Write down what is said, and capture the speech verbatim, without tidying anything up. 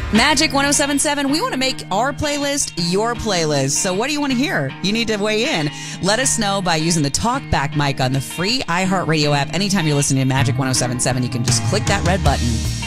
Magic one oh seven point seven, we want to make our playlist your playlist. So what do you want to hear? You need to weigh in. Let us know by using the talkback mic on the free iHeartRadio app. Anytime you're listening to Magic one oh seven point seven, you can just click that red button.